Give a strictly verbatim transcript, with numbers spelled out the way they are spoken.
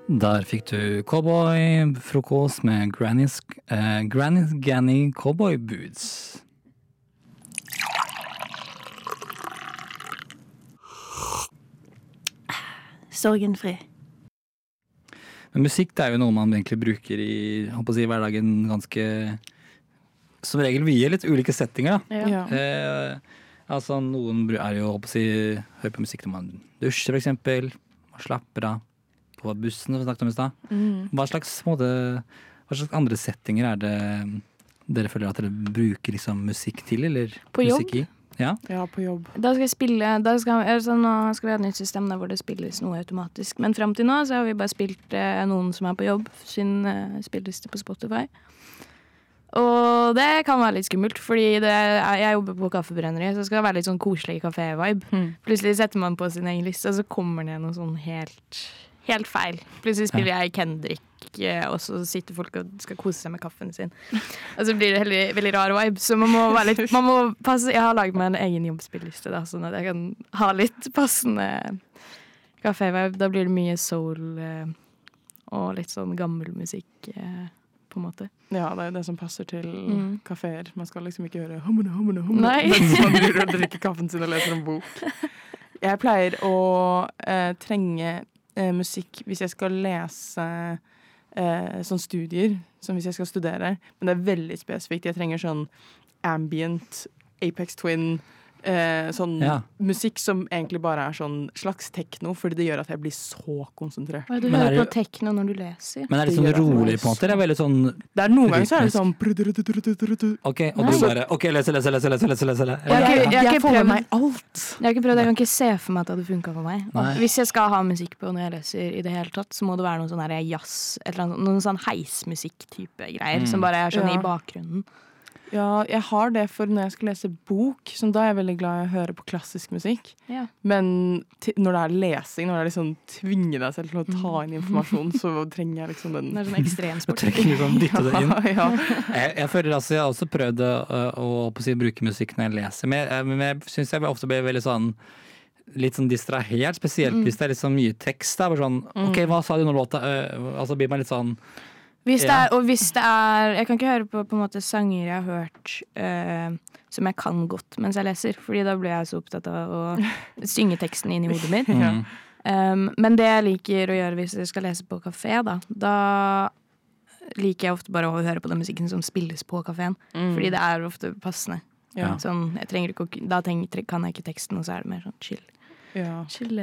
Der fikk du Cowboy frokost med Granny's, eh, Granny's Ganny Cowboy Boots. Sorgenfri. Men musikk det er jo noe man egentlig bruker i håper å si, hverdagen ganske som regel mye litt ulike settinger. Da. Ja. Eh, altså Noen er jo håper å si, hører på musikk når man dusjer, for eksempel. Man slapper av på bussen, som vi snakket om i stad. Mm. Hva slags, måte, hva slags andre settinger er det dere føler at dere bruker liksom, musikk til? Eller på jobb? Musikk i? Ja. Ja, på jobb. Da skal jeg spille da skal, altså, Nå skal vi ha et nytt system der hvor det spilles noe automatisk. Men frem til nå så har vi bare spilt eh, noen som er på jobb sin eh, spilleliste på Spotify. Og det kan være litt skummelt, fordi det er, jeg jobber på kaffebrenneri, så det skal være litt sånn koselig kafé-vibe. Mm. Plutselig setter man på sin egen liste, og så kommer det noe sånn helt, helt feil. Plutselig spiller jeg Kendrick, og så sitter folk og skal kose seg med kaffen sin. Og så blir det veldig, veldig rar vibe, så man må være litt man må passe. Jeg har laget meg en egen jobbspilleliste, da, sånn at jeg kan ha litt passende kafé-vibe. Da blir det mye soul og litt sånn gammel musikk, på en måte. Ja, det er jo det som passer til mm. kaféer. Man skal liksom ikke høre hummene, hummene, hummene Nei. mens man driver og drikker kaffen sin og leser en bok. Jeg pleier å eh, trenge eh, musikk hvis jeg skal lese eh, sånn studier, som hvis jeg skal studere. Men det er veldig spesifikt. Jeg trenger sånn ambient, Apex Twin, eh, sånn Ja. musikk som egentlig bare er sånn slags tekno, fordi det gjør at jeg blir så konsentrert. Hva er det du Men er hører det- på tekno når du leser? Men er det Det sånn gjør at det rolig er på en måte? Det er veldig sånn Det er noen ganger så er det Rytmisk. sånn Ok, og Nei. du bare Ok, lese, lese, lese, lese, lese, lese. Jeg har ikke- Jeg, jeg har ikke får med prøvd- meg alt. Jeg har ikke prøvd, jeg kan ikke se for meg at det hadde funket for meg. Nei. Hvis jeg skal ha musikk på når jeg leser i det hele tatt, så må det være noen sånn her jazz, et eller annet, noen sånn heismusikk-type greier, Mm. som bare er sånn Ja. i bakgrunnen. Ja, jeg har det for når jeg skal lese bok, så da er jeg veldig glad i å høre på klassisk musikk. Ja. Men til, når det er lesing, når det er liksom tvinge deg selv til å ta inn informasjon, så trenger jeg liksom den. Det er sånn ekstremsport. Du trenger liksom dytte det inn. Ja, ja. Jeg, jeg føler altså, jeg har også prøvd å, å, å si, bruke musikk når jeg leser, men jeg, men jeg syns jeg ofte blir veldig sånn litt sånn distrahert, spesielt Mm. hvis det er litt sånn mye tekst. Da, bare sånn, ok, hva sa du nå låta? Uh, altså blir man litt sånn Hvis det Ja. er, og hvis det er Jeg kan ikke høre på, på en måte sanger jeg har hørt eh, som jeg kan godt mens jeg leser, fordi da blir jeg så opptatt av å synge teksten inn i hodet mitt. mm. Um, men det jeg liker å gjøre hvis jeg skal lese på kafé, da, da liker jeg ofte bare å høre på den musikken som spilles på kaféen, Mm. fordi det er ofte passende. Ja. Sånn, jeg trenger ikke, å- da trenger, kan jeg ikke teksten, og så er det mer sånn chill. Ja. chill